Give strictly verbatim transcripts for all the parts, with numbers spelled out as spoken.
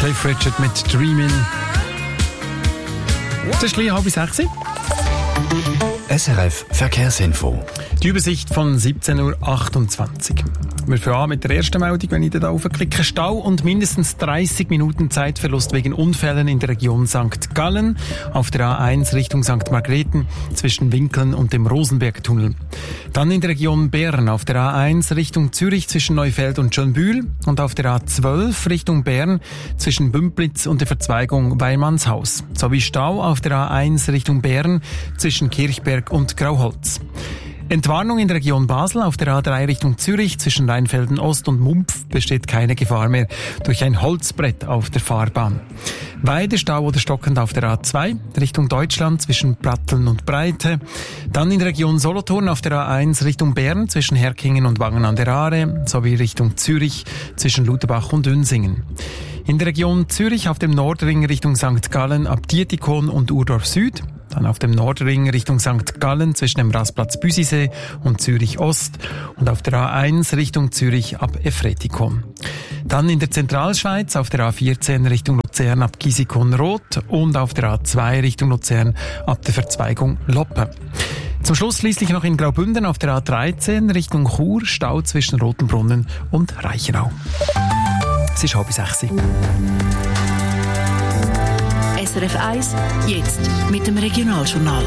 Cliff Richard mit Dreamin'. Das ist gleich halb sechs. S R F Verkehrsinfo. Die Übersicht von siebzehn Uhr achtundzwanzig. Wir fangen an mit der ersten Meldung, wenn ich da aufklicke. Stau und mindestens dreißig Minuten Zeitverlust wegen Unfällen in der Region Sankt Gallen auf der A eins Richtung Sankt Margrethen zwischen Winkeln und dem Rosenbergtunnel. Dann in der Region Bern auf der A eins Richtung Zürich zwischen Neufeld und Schönbühl und auf der A zwölf Richtung Bern zwischen Bümplitz und der Verzweigung Weilmannshaus. Sowie Stau auf der A eins Richtung Bern zwischen Kirchberg und Grauholz. Entwarnung in der Region Basel auf der A drei Richtung Zürich zwischen Rheinfelden Ost und Mumpf besteht keine Gefahr mehr durch ein Holzbrett auf der Fahrbahn. Weiter Stau oder stockend auf der A zwei Richtung Deutschland zwischen Pratteln und Breite. Dann in der Region Solothurn auf der A eins Richtung Bern zwischen Herkingen und Wangen an der Aare sowie Richtung Zürich zwischen Lutherbach und Ünsingen. In der Region Zürich auf dem Nordring Richtung Sankt Gallen ab Dietikon und Urdorf Süd. Dann auf dem Nordring Richtung Sankt Gallen zwischen dem Rastplatz Büsisee und Zürich Ost und auf der A eins Richtung Zürich ab Efretikon. Dann in der Zentralschweiz auf der A vierzehn Richtung Luzern ab Gisikon-Rot und auf der A zwei Richtung Luzern ab der Verzweigung Loppe. Zum Schluss schließlich noch in Graubünden auf der A dreizehn Richtung Chur Stau zwischen Rotenbrunnen und Reichenau. Es ist halb sechs. S R F eins, jetzt mit dem Regionaljournal.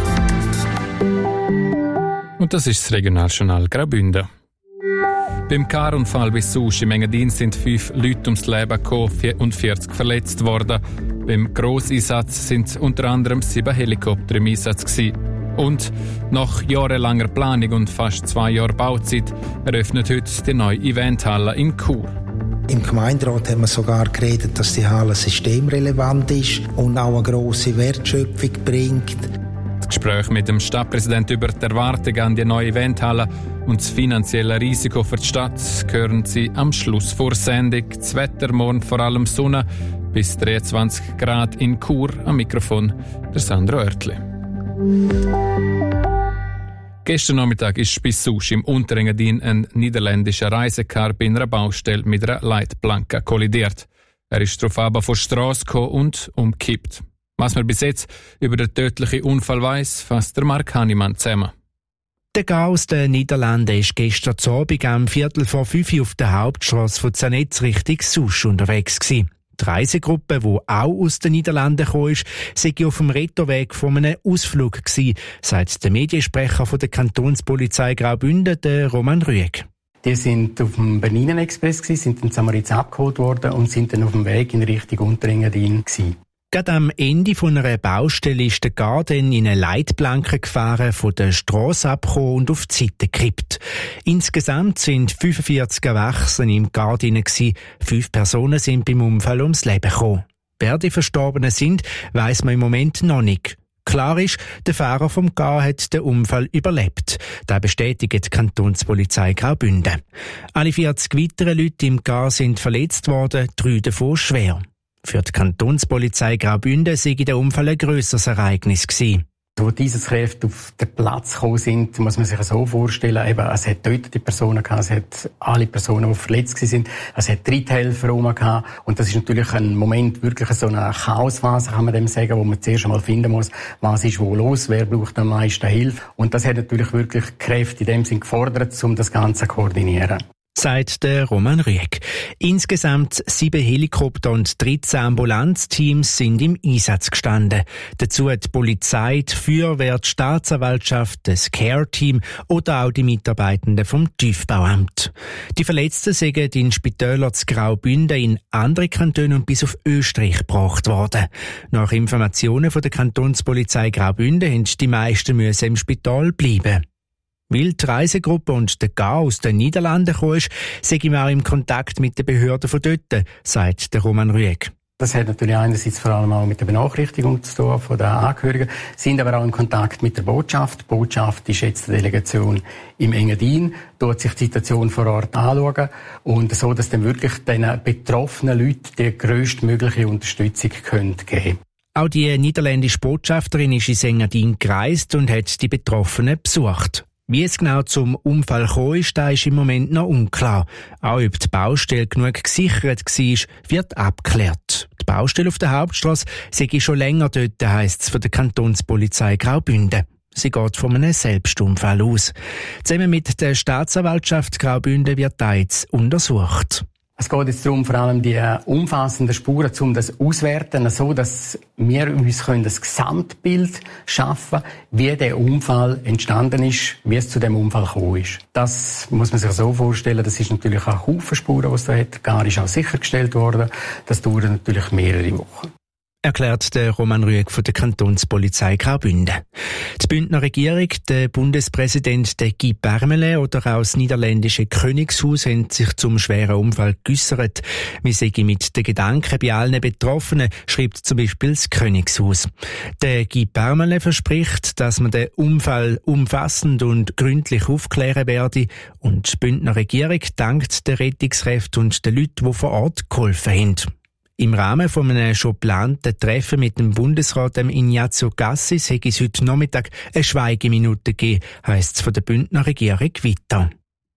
Und das ist das Regionaljournal Graubünden. Beim Karunfall bei Susch im Engadin sind fünf Leute ums Leben gekommen und vierzig verletzt worden. Beim Grosseinsatz sind unter anderem sieben Helikopter im Einsatz gewesen. Und nach jahrelanger Planung und fast zwei Jahren Bauzeit eröffnet heute die neue Eventhalle in Chur. Im Gemeinderat haben wir sogar geredet, dass die Halle systemrelevant ist und auch eine grosse Wertschöpfung bringt. Das Gespräch mit dem Stadtpräsidenten über die Erwartungen an die neue Eventhalle und das finanzielle Risiko für die Stadt hören Sie am Schluss vor Sendung. Das Wetter morgen vor allem Sonne bis dreiundzwanzig Grad in Chur. Am Mikrofon der Sandro Oertli. Gestern Nachmittag ist bei Susch im Unterengadin ein niederländischer Reisecar bei einer Baustelle mit einer Leitplanke kollidiert. Er ist darauf aber von der Strasse gekommen und umkippt. Was man bis jetzt über den tödlichen Unfall weiss, fasst der Mark Hannemann zusammen. Der Gau aus den Niederlanden ist gestern Abend am Viertel vor fünf auf der Hauptstrasse von Zanetz Richtung Susch unterwegs gewesen. Die Reisegruppe, die auch aus den Niederlanden kam, sei auf dem Rettoweg von einem Ausflug gewesen, sagt der Mediensprecher von der Kantonspolizei Graubünden, der Roman Rüegg. Die sind auf dem Berninen-Express gewesen, sind in Samaritz abgeholt worden und sind dann auf dem Weg in Richtung Unterengadin gewesen. Gerade am Ende von einer Baustelle ist der Garden in eine Leitplanke gefahren, von der Strasse abgekommen und auf die Seite gekippt. Insgesamt sind fünfundvierzig Erwachsene im Garden gewesen. Fünf Personen sind beim Unfall ums Leben gekommen. Wer die Verstorbenen sind, weiss man im Moment noch nicht. Klar ist, der Fahrer vom Gar hat den Unfall überlebt. Das bestätigt die Kantonspolizei Graubünden. Alle vierzig weitere Leute im Gar sind verletzt worden, drei davon schwer. Für die Kantonspolizei Graubünden sei der Unfall ein grösseres Ereignis gewesen. Als die Einsatzkräfte auf den Platz gekommen sind, muss man sich so vorstellen, eben, es hat tötete Personen gehabt, es hat alle Personen, die verletzt sind, es hat Tritthelfer rum gehabt. Und das ist natürlich ein Moment, wirklich so eine Chaosphase, kann man dem sagen, wo man zuerst einmal finden muss, was ist wo los, wer braucht am meisten Hilfe. Und das hat natürlich wirklich Kräfte in dem Sinn gefordert, um das Ganze zu koordinieren. Sagt der Roman Rüegg. Insgesamt sieben Helikopter und dreizehn Ambulanzteams sind im Einsatz gestanden. Dazu die Polizei, die Feuerwehr, die Staatsanwaltschaft, das Care-Team oder auch die Mitarbeitenden vom Tiefbauamt. Die Verletzten sind in Spitäler zu Graubünden in andere Kantone und bis auf Österreich gebracht worden. Nach Informationen von der Kantonspolizei Graubünden haben die meisten müssen im Spital bleiben. Weil die Reisegruppe und der Gar aus den Niederlanden kam, sei ich auch im Kontakt mit den Behörden von dort, sagt der Roman Rüegg. Das hat natürlich einerseits vor allem auch mit der Benachrichtigung zu tun von den Angehörigen, sind aber auch in Kontakt mit der Botschaft. Die Botschaft ist jetzt eine Delegation im Engadin, dort sich die Situation vor Ort anschauen und so, dass dann wirklich den betroffenen Leuten die grösstmögliche Unterstützung geben können. Auch die niederländische Botschafterin ist ins Engadin gereist und hat die Betroffenen besucht. Wie es genau zum Unfall gekommen ist, das ist im Moment noch unklar. Auch ob die Baustelle genug gesichert war, wird abgeklärt. Die Die Baustelle auf der Hauptstrasse sei schon länger dort, heisst es von der Kantonspolizei Graubünden. Sie geht von einem Selbstunfall aus. Zusammen mit der Staatsanwaltschaft Graubünden wird das jetzt untersucht. Es geht jetzt darum, vor allem die umfassenden Spuren, um das auswerten, so dass wir uns ein Gesamtbild schaffen können, wie der Unfall entstanden ist, wie es zu dem Unfall gekommen ist. Das muss man sich so vorstellen, das ist natürlich auch Haufen Spuren, die es da hat. Gar ist auch sichergestellt worden. Das dauert natürlich mehrere Wochen. Erklärt der Roman Rüegg von der Kantonspolizei Graubünden. Die Bündner Regierung, der Bundespräsident der Guy Parmelin oder auch das niederländische Königshaus haben sich zum schweren Unfall geäussert. Wir sind mit den Gedanken bei allen Betroffenen, schreibt zum Beispiel das Königshaus. Der Guy Parmelin verspricht, dass man den Unfall umfassend und gründlich aufklären werde, und die Bündner Regierung dankt den Rettungskräften und den Leuten, die vor Ort geholfen haben. Im Rahmen von einem schon geplanten Treffen mit dem Bundesrat Ignazio Cassis hätte es heute Nachmittag eine Schweigeminute gegeben, heisst es von der Bündner Regierung weiter.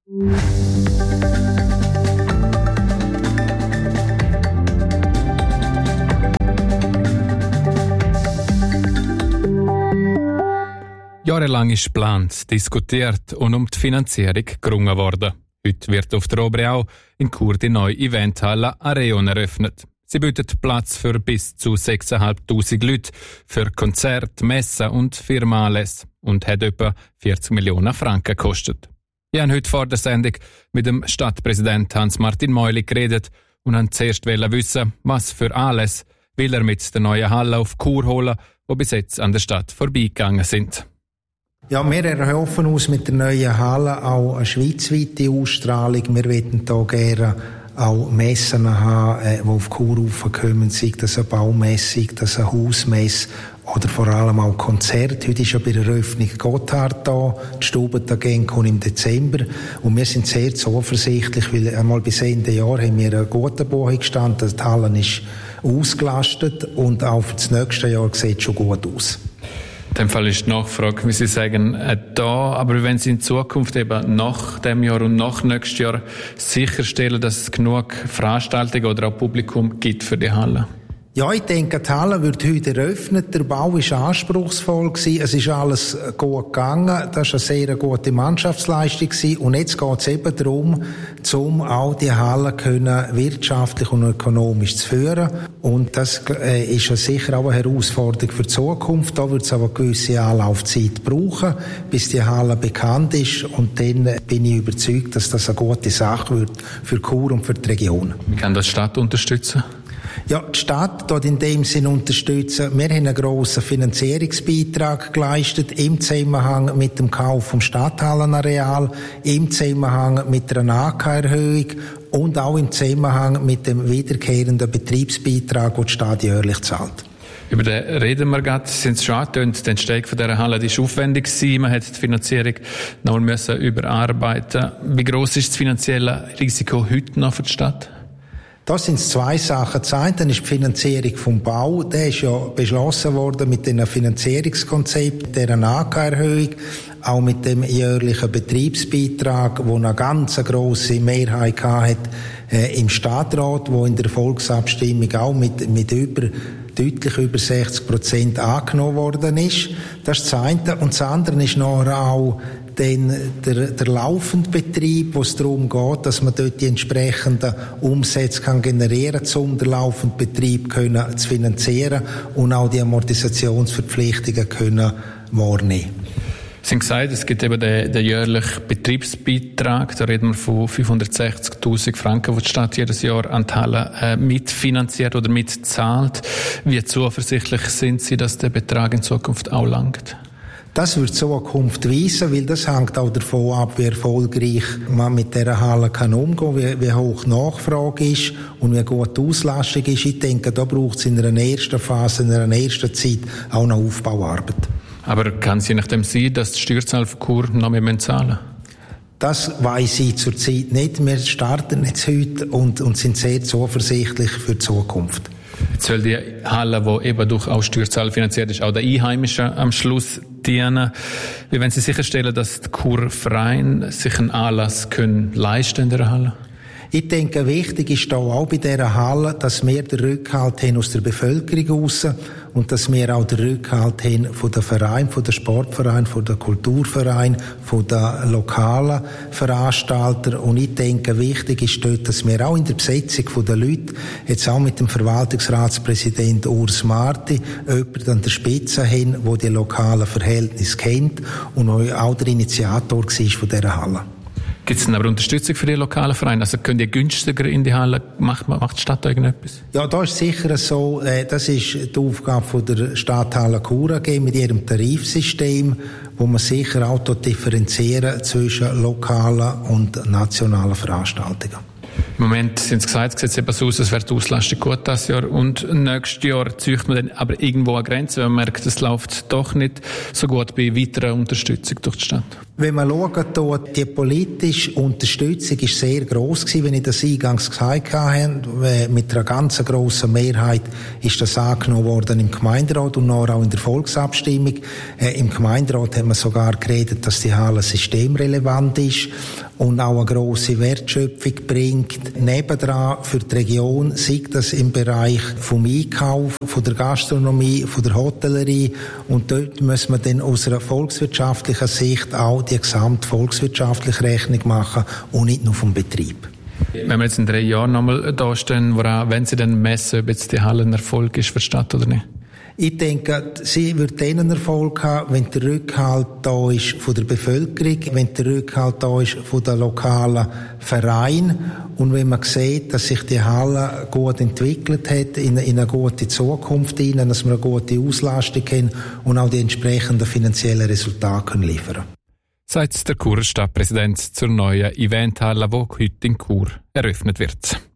Jahrelang ist geplant, diskutiert und um die Finanzierung gerungen worden. Heute wird auf der Oberau in Chur die neue Eventhalle Areon eröffnet. Sie bietet Platz für bis zu sechstausendfünfhundert Leute für Konzerte, Messen und Firmenanlässe und hat etwa vierzig Millionen Franken gekostet. Ich habe heute vor der Sendung mit dem Stadtpräsident Hans-Martin Meuli geredet und wollte zuerst wissen, was für Anlässe will er mit der neuen Halle auf Chur holen, die bis jetzt an der Stadt vorbeigegangen sind. Ja, wir erhoffen uns mit der neuen Halle auch eine schweizweite Ausstrahlung. Wir wollen hier gerne auch Messen haben, die auf Chur raufkommen, sei das eine Baumesse, sei das eine Hausmesse oder vor allem auch Konzerte. Heute ist ja bei der Eröffnung Gotthard da, die Stubentagende kommt im Dezember und wir sind sehr zuversichtlich, weil einmal bis Ende Jahr haben wir einen guten Buch gestanden, die Halle ist ausgelastet und auch für das nächste Jahr sieht es schon gut aus. In dem Fall ist die Nachfrage, wie Sie sagen, äh, da. Aber wenn Sie in Zukunft eben nach dem Jahr und nach nächstes Jahr sicherstellen, dass es genug Veranstaltungen oder auch Publikum gibt für die Halle? Ja, ich denke, die Halle wird heute eröffnet. Der Bau war anspruchsvoll gewesen. Es ist alles gut gegangen. Das war eine sehr gute Mannschaftsleistung gewesen. Und jetzt geht es eben darum, um auch die Halle können wirtschaftlich und ökonomisch zu führen. Und das äh, ist ja sicher auch eine Herausforderung für die Zukunft. Da wird es aber eine gewisse Anlaufzeit brauchen, bis die Halle bekannt ist. Und dann bin ich überzeugt, dass das eine gute Sache wird für Chur und für die Region. Wie kann das die Stadt unterstützen? Ja, die Stadt dort in dem Sinn unterstützen. Wir haben einen grossen Finanzierungsbeitrag geleistet im Zusammenhang mit dem Kauf vom Stadthallenareal, im Zusammenhang mit einer A K-Erhöhung und auch im Zusammenhang mit dem wiederkehrenden Betriebsbeitrag, den die Stadt jährlich zahlt. Über den reden wir gerade, sind es schon angetönt, die Entstehung von dieser Halle die ist aufwendig gewesen, man hat die Finanzierung noch müssen überarbeiten. Wie gross ist das finanzielle Risiko heute noch für die Stadt? Das sind zwei Sachen. Das eine ist die Finanzierung vom Bau. Der ist ja beschlossen worden mit dem Finanzierungskonzept, der A K-Erhöhung, auch mit dem jährlichen Betriebsbeitrag, wo eine ganz grosse Mehrheit hat äh, im Stadtrat, wo in der Volksabstimmung auch mit, mit über deutlich über sechzig Prozent angenommen worden ist. Das ist das eine. Und das andere ist noch auch den, der, der laufende Betrieb, wo es darum geht, dass man dort die entsprechenden Umsätze kann generieren kann, um den laufenden Betrieb können zu finanzieren und auch die Amortisationsverpflichtungen können wahrnehmen. Sie haben gesagt, es gibt eben den, den jährlichen Betriebsbeitrag, da reden wir von fünfhundertsechzigtausend Franken, die die Stadt jedes Jahr an die Halle äh, mitfinanziert oder mitzahlt. Wie zuversichtlich sind Sie, dass der Betrag in Zukunft auch langt? Das wird die Zukunft weisen, weil das hängt auch davon ab, wie erfolgreich man mit dieser Halle kann umgehen, wie, wie hoch die Nachfrage ist und wie gut die Auslastung ist. Ich denke, da braucht es in einer ersten Phase, in einer ersten Zeit auch noch Aufbauarbeit. Aber kann es je nachdem sein, dass die Steuerzahler von Chur noch mehr zahlen? Das weiss ich zurzeit nicht. Wir starten jetzt heute und, und sind sehr zuversichtlich für die Zukunft. Jetzt soll die Halle, die eben durch auch Steuerzahler finanziert ist, auch den Einheimischen am Schluss dienen. Wie wollen Sie sicherstellen, dass die Churvereine sich einen Anlass können leisten in der Halle? Ich denke, wichtig ist auch bei dieser Halle, dass wir den Rückhalt haben aus der Bevölkerung raus und dass wir auch den Rückhalt haben von den Vereinen, von den Sportvereinen, von den Kulturvereinen, von den lokalen Veranstaltern. Und ich denke, wichtig ist dort, dass wir auch in der Besetzung der Leute, jetzt auch mit dem Verwaltungsratspräsident Urs Marti, jemanden an der Spitze haben, der die lokalen Verhältnisse kennt und auch der Initiator war von dieser Halle. Gibt es denn aber Unterstützung für die lokalen Vereine? Also können die günstiger in die Halle, macht, macht die Stadt da irgendetwas? Ja, da ist sicher so, äh, das ist die Aufgabe von der Stadthalle Chur A G mit ihrem Tarifsystem, wo man sicher auch differenzieren zwischen lokalen und nationalen Veranstaltungen. Im Moment sind es gesagt, sieht es eben so aus, als wäre die Auslastung gut dieses Jahr. Und nächstes Jahr zieht man dann aber irgendwo eine Grenze, weil man merkt, es läuft doch nicht so gut bei weiterer Unterstützung durch die Stadt. Wenn man schaut, die politische Unterstützung ist sehr gross gewesen, wenn ich das eingangs gesagt habe. Mit einer ganz grossen Mehrheit ist das angenommen worden im Gemeinderat und noch auch in der Volksabstimmung. Äh, Im Gemeinderat hat man sogar geredet, dass die Halle systemrelevant ist und auch eine grosse Wertschöpfung bringt. Nebendran für die Region, sei das im Bereich vom Einkauf, von der Gastronomie, von der Hotellerie. Und dort muss man dann aus einer volkswirtschaftlichen Sicht auch die gesamte volkswirtschaftliche Rechnung machen und nicht nur vom Betrieb. Wenn wir jetzt in drei Jahren nochmal da stehen, woran, wenn Sie dann messen, ob jetzt die Halle ein Erfolg ist für die Stadt oder nicht? Ich denke, sie wird dann einen Erfolg haben, wenn der Rückhalt da ist von der Bevölkerung, wenn der Rückhalt da ist von den lokalen Vereinen und wenn man sieht, dass sich die Halle gut entwickelt hat, in, in eine gute Zukunft hinein, dass wir eine gute Auslastung haben und auch die entsprechenden finanziellen Resultate können liefern können. Sagt der Churer Stadtpräsident zur neuen Eventhalle, die heute in Chur eröffnet wird.